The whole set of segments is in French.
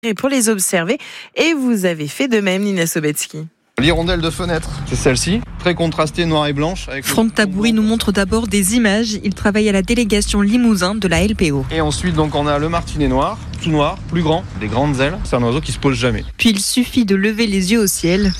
et pour les observer. Et vous avez fait de même, Nina Sobetsky. L'hirondelle de fenêtre, c'est celle-ci, très contrastée, noire et blanche. Franck Taboury nous montre d'abord des images. Il travaille à la délégation Limousin de la LPO. Et ensuite, donc, on a le martinet noir, tout noir, plus grand, des grandes ailes. C'est un oiseau qui se pose jamais. Puis il suffit de lever les yeux au ciel.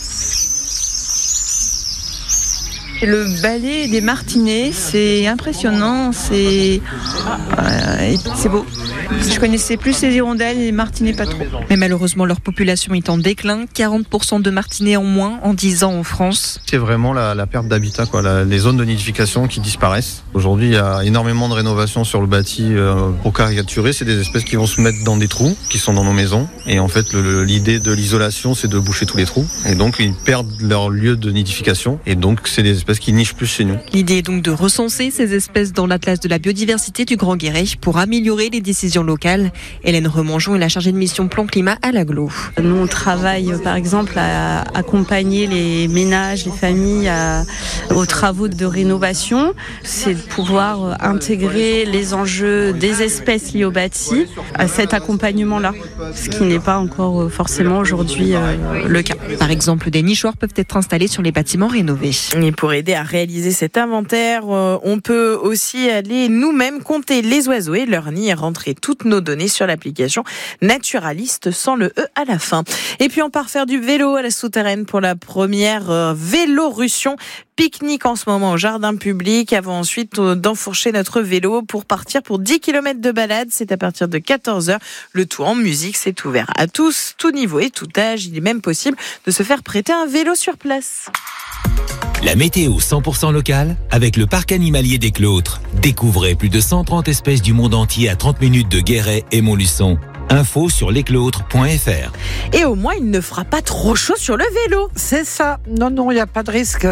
Le balai des martinets, c'est impressionnant, c'est beau. Je connaissais plus les hirondelles et les martinets pas trop. Mais malheureusement, leur population est en déclin. 40% de martinets en moins en 10 ans en France. C'est vraiment la perte d'habitat, les zones de nidification qui disparaissent. Aujourd'hui, il y a énormément de rénovations sur le bâti. Pour caricaturer, c'est des espèces qui vont se mettre dans des trous, qui sont dans nos maisons. Et en fait, l'idée de l'isolation, c'est de boucher tous les trous. Et donc, ils perdent leur lieu de nidification. Et donc, c'est des espèces qui nichent plus chez nous. L'idée est donc de recenser ces espèces dans l'Atlas de la biodiversité du Grand Guéret pour améliorer les décisions locales. Hélène Remangeon est la chargée de mission Plan Climat à l'Aglo. Nous, on travaille par exemple à accompagner les ménages, les familles aux travaux de rénovation. C'est de pouvoir intégrer les enjeux des espèces liées au bâti à cet accompagnement-là, ce qui n'est pas encore forcément aujourd'hui le cas. Par exemple, des nichoirs peuvent être installés sur les bâtiments rénovés. Et pour aider à réaliser cet inventaire, on peut aussi aller nous-mêmes compter les oiseaux et leur nid et rentrer toutes nos données sur l'application Naturaliste sans le E à la fin. Et puis on part faire du vélo à la Souterraine pour la première Vélorussion. Pique-nique en ce moment au jardin public avant ensuite d'enfourcher notre vélo pour partir pour 10 km de balade. C'est à partir de 14h. Le tout en musique, c'est ouvert à tous, tout niveau et tout âge. Il est même possible de se faire prêter un vélo sur place. La météo 100% locale avec le parc animalier des Clôtres. Découvrez plus de 130 espèces du monde entier à 30 minutes de Guéret et Montluçon. Info sur lesclôtres.fr. Et au moins, il ne fera pas trop chaud sur le vélo. C'est ça. Non, il n'y a pas de risque.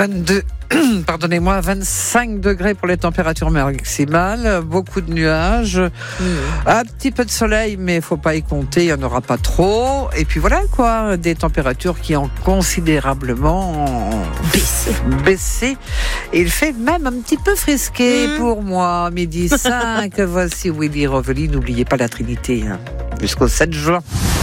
25 degrés pour les températures maximales. Beaucoup de nuages. Un petit peu de soleil, mais il ne faut pas y compter. Il n'y en aura pas trop. Et puis voilà, des températures qui ont considérablement baissé. Et il fait même un petit peu frisqué pour moi. 12h05. Voici Willy Rovelli. N'oubliez pas la Trinité. Jusqu'au 7 juin.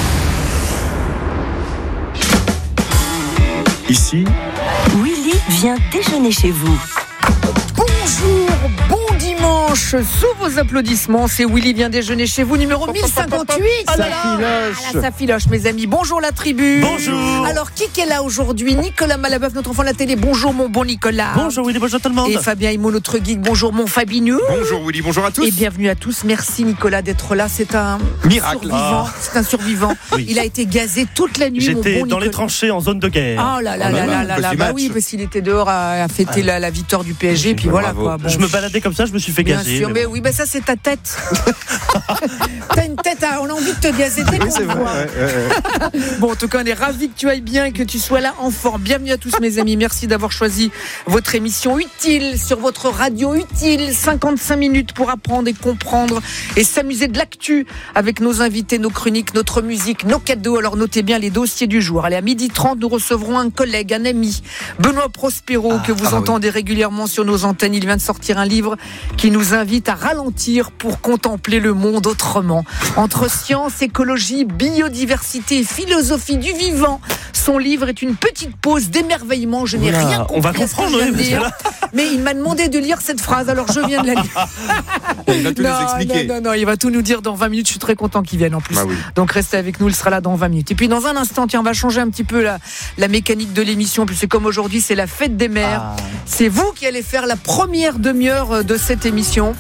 Ici, Willy vient déjeuner chez vous. Bonjour, bon dimanche. Sous vos applaudissements, c'est Willy vient déjeuner chez vous, numéro 1058. Ça filoche, mes amis. Bonjour la tribu. Bonjour. Alors, qui est là aujourd'hui? Nicolas Malabeuf, notre enfant de la télé. Bonjour mon bon Nicolas. Bonjour Willy, bonjour tout le monde. Et Fabien Immo, notre geek. Bonjour mon Fabinou. Bonjour Willy, bonjour à tous. Et bienvenue à tous. Merci Nicolas d'être là. C'est un miracle. Survivant. C'est un survivant. Oui. Il a été gazé toute la nuit. J'étais mon bon dans Nicolas. les tranchées en zone de guerre. Oh là là là là là. Bah oui, parce qu'il était dehors à fêter la victoire du PSG. Puis voilà quoi. Bon. Je me baladais comme ça, je me suis fait Bien gazer. sûr, mais oui, ça c'est ta tête. T'as une tête, on a envie de te gazer dès qu'on te voit. Bon, en tout cas, on est ravis que tu ailles bien et que tu sois là en forme. Bienvenue à tous mes amis, merci d'avoir choisi votre émission utile sur votre radio utile. 55 minutes pour apprendre et comprendre et s'amuser de l'actu avec nos invités, nos chroniques, notre musique, nos cadeaux. Alors notez bien les dossiers du jour. Allez, à 12h30, nous recevrons un collègue, un ami, Benoît Prospero, que vous entendez régulièrement sur nos antennes. Il vient de sortir un livre qui nous invite à ralentir pour contempler le monde autrement. Entre science, écologie, biodiversité et philosophie du vivant, son livre est une petite pause d'émerveillement. Je n'ai rien compris. On va comprendre, mais il m'a demandé de lire cette phrase, alors je viens de la lire. Il va tout nous expliquer. Non, il va tout nous dire dans 20 minutes. Je suis très content qu'il vienne en plus. Oui. Donc restez avec nous, il sera là dans 20 minutes. Et puis dans un instant, on va changer un petit peu la mécanique de l'émission, puisque comme aujourd'hui c'est la fête des mères, c'est vous qui allez faire la première demi-heure de cette émission.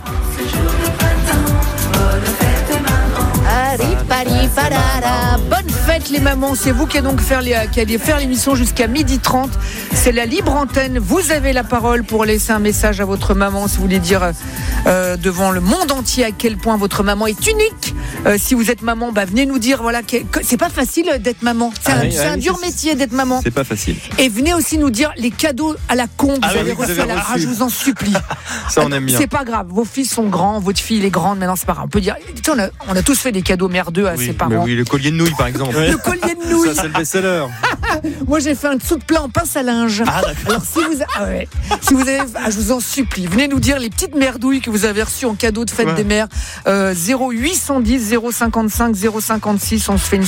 Bonne fête les mamans, c'est vous qui allez donc faire l'émission jusqu'à 12h30. C'est la libre antenne, vous avez la parole pour laisser un message à votre maman si vous voulez dire devant le monde entier à quel point votre maman est unique. Si vous êtes maman, venez nous dire que c'est pas facile d'être maman. C'est un dur métier d'être maman. C'est pas facile. Et venez aussi nous dire les cadeaux à la con que vous avez reçus. Je vous en supplie. Ça on aime bien. C'est pas grave, vos fils sont grands, votre fille est grande, maintenant c'est pas grave. On peut dire, on a tous fait des cadeaux merdeux à ses parents. Mais oui, le collier de nouilles par exemple. Le collier de nouilles. Ça c'est le best-seller. Moi j'ai fait un dessous de plat en pince à linge. Alors si vous avez, je vous en supplie, venez nous dire les petites merdouilles que vous avez reçues en cadeau de fête des mères. 0810 055 056, on se fait une